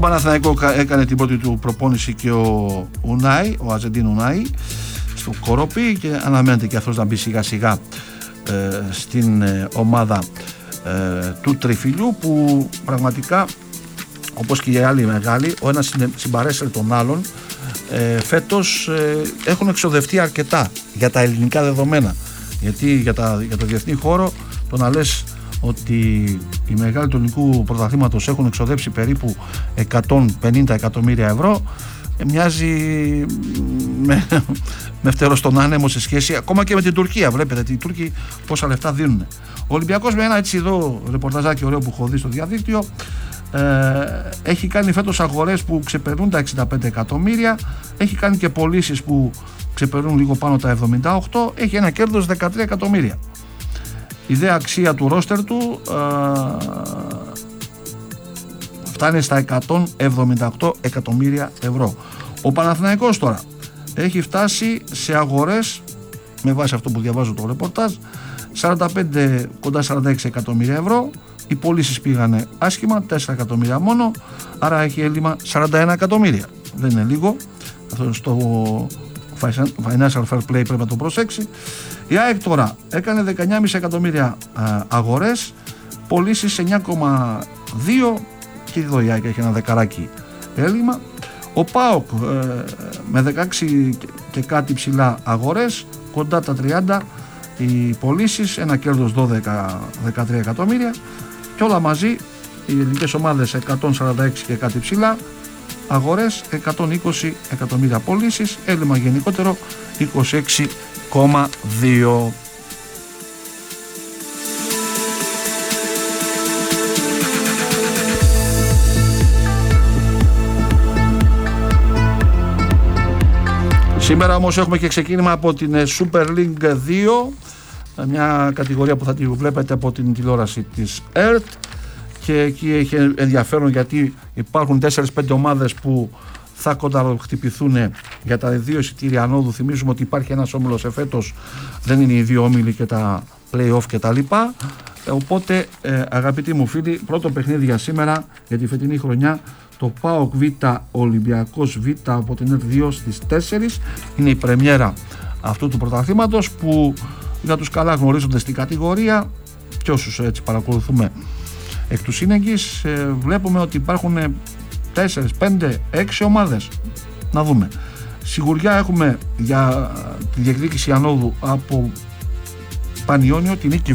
Παναθηναϊκό έκανε την πρώτη του προπόνηση και ο Ουνάι, ο Αζεντίν Ουνάι, στο Κοροπή, και αναμένεται και αυτός να μπει σιγά σιγά στην ομάδα του Τριφυλιού, που πραγματικά, όπως και οι άλλοι μεγάλοι, ο ένας συμπαρέστερε τον άλλον, φέτος έχουν εξοδευτεί αρκετά για τα ελληνικά δεδομένα, γιατί για το διεθνή χώρο το να λες ότι οι μεγάλοι του ελληνικού πρωταθλήματος έχουν εξοδέψει περίπου 150 εκατομμύρια ευρώ, μοιάζει με φτερό στον άνεμο σε σχέση ακόμα και με την Τουρκία. Βλέπετε οι Τούρκοι πόσα λεφτά δίνουν. Ο Ολυμπιακός, με ένα έτσι εδώ ρεπορταζάκι ωραίο που έχω δει στο διαδίκτυο, έχει κάνει φέτος αγορές που ξεπερνούν τα 65 εκατομμύρια, έχει κάνει και πωλήσεις που ξεπερνούν λίγο πάνω τα 78, έχει ένα κέρδος 13 εκατομμύρια. Η δε αξία του ρόστερ του φτάνει στα 178 εκατομμύρια ευρώ. Ο Παναθηναϊκός τώρα έχει φτάσει σε αγορές, με βάση αυτό που διαβάζω το ρεπορτάζ, 45 κοντά 46 εκατομμύρια ευρώ. Οι πωλήσεις πήγανε άσχημα, 4 εκατομμύρια μόνο, άρα έχει έλλειμμα 41 εκατομμύρια. Δεν είναι λίγο. Αυτό στο Financial Fair Play πρέπει να το προσέξει. Η ΑΕΚ τώρα έκανε 19,5 εκατομμύρια αγορές, πωλήσεις 9,2, και εδώ η ΑΕΚ έχει ένα δεκαράκι έλλειμμα. Ο ΠΑΟΚ με 16 και κάτι ψηλά αγορές, κοντά τα 30 οι πωλήσεις, ένα κέρδος 12-13 εκατομμύρια, και όλα μαζί οι ελληνικές ομάδες 146 και κάτι ψηλά αγορές, 120 εκατομμύρια πωλήσεις, έλλειμμα γενικότερο 26,2. Σήμερα όμως έχουμε και ξεκίνημα από την Super League 2, μια κατηγορία που θα τη βλέπετε από την τηλεόραση της ΕΡΤ, και εκεί έχει ενδιαφέρον γιατί υπάρχουν 4-5 ομάδες που θα κονταροχτυπηθούν για τα 2 εισιτήρια ανόδου. Θυμίζουμε ότι υπάρχει ένας όμιλος εφέτος, δεν είναι οι 2 όμιλοι και τα play-off και τα λοιπά. Οπότε αγαπητοί μου φίλοι, πρώτο παιχνίδι για σήμερα για τη φετινή χρονιά, το ΠΑΟΚ Β Ολυμπιακός Β από την ΕΡΤ 2 στις 4. Είναι η πρεμιέρα αυτού του πρωταθλήματος, που για τους καλά γνωρίζονται στην κατηγορία και όσους έτσι παρακολουθούμε εκ του σύνεγγυς, βλέπουμε ότι υπάρχουν 4, 5, 6 ομάδες. Να δούμε. Σιγουριά έχουμε για τη διεκδίκηση ανόδου από Πανιόνιο, την νίκη